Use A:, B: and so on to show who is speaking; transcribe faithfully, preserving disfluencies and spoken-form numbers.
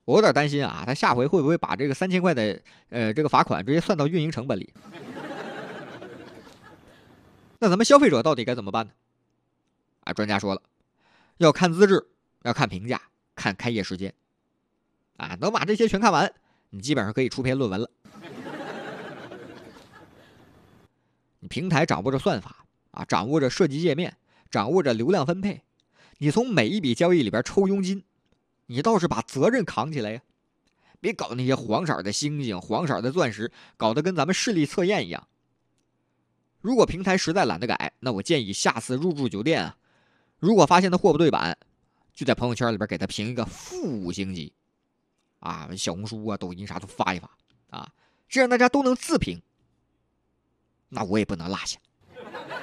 A: 我有点担心啊，他下回会不会把这个三千块的呃这个罚款直接算到运营成本里？那咱们消费者到底该怎么办呢？啊，专家说了，要看资质，要看评价，看开业时间。啊，能把这些全看完，你基本上可以出篇论文了。你平台掌握着算法啊，掌握着设计界面，掌握着流量分配，你从每一笔交易里边抽佣金，你倒是把责任扛起来呀！别搞那些黄色的星星、黄色的钻石，搞得跟咱们视力测验一样。如果平台实在懒得改，那我建议下次入住酒店啊，如果发现他货不对版，就在朋友圈里边给他评一个负五星级。啊，小红书啊、抖音啥都发一发啊，这样大家都能自评，那我也不能落下。